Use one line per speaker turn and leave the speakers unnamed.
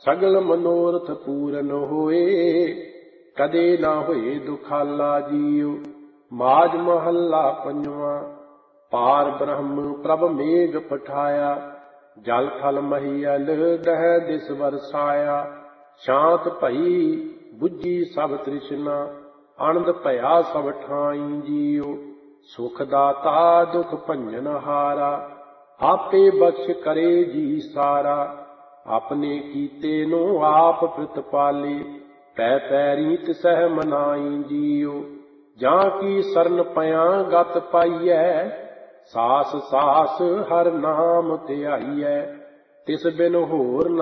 ਸਗਲ ਮਨੋਰਥ ਪੂਰਨ ਹੋਏ, ਕਦੇ ਨਾ ਹੋਏ ਦੁਖਾਲਾ ਜੀਉ। ਮਾਝ ਮਹੱਲਾ ਪੰਜਵਾਂ। ਪਾਰ ਬ੍ਰਹਮ ਪ੍ਰਭ ਮੇਘ ਪਠਾਇਆ, ਜਲ ਥਲ ਮਹੀਅਲ ਦਹਿ ਦਿਸ ਵਰਸਾਇਆ। ਸ਼ਾਂਤ ਭਈ ਬੁੱਝੀ ਸਭ ਤ੍ਰਿਸ਼ਨਾ, ਆਨੰਦ ਭਇਆ ਸਭ ਠਾਈ ਜੀਉ। ਸੁਖ ਦਾਤਾ ਦੁਖ ਭੰਜਨ ਹਾਰਾ, ਆਪੇ ਬਖਸ਼ ਕਰੇ ਜੀ ਸਾਰਾ। ਆਪਣੇ ਕੀਤੇ ਨੂੰ ਆਪ ਪ੍ਰਤਪਾਲੇ, ਪੈ ਪੈਰੀ ਤਿਸਹਿ ਮਨਾਈ ਜੀਉ। ਜਾਂ ਕੀ ਸਰਨ ਪਿਆ ਗਤ ਪਾਈਐ, ਸਾਸ ਸਾਸ ਹਰ ਨਾਮ ਧਿਆਈਐ। ਤਿਸ ਬਿਨ ਹੋਰ